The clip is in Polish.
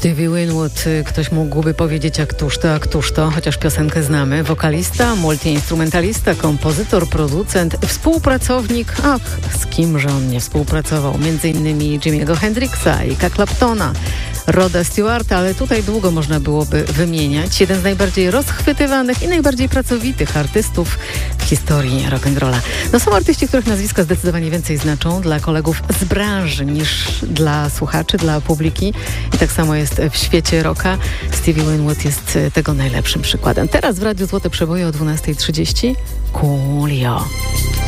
Stevie Winwood, ktoś mógłby powiedzieć jak któż to, chociaż piosenkę znamy. Wokalista, multiinstrumentalista, kompozytor, producent, współpracownik, z kimże on nie współpracował, między innymi Jimmy'ego Hendrixa, Erika Claptona, Roda Stewarta, ale tutaj długo można byłoby wymieniać. Jeden z najbardziej rozchwytywanych i najbardziej pracowitych artystów w historii rock'n'rolla. No są artyści, których nazwiska zdecydowanie więcej znaczą dla kolegów z branży niż dla słuchaczy, dla publiki. I tak samo jest w świecie rocka. Stevie Winwood jest tego najlepszym przykładem. Teraz w Radiu Złote Przeboje o 12:30 Coolio.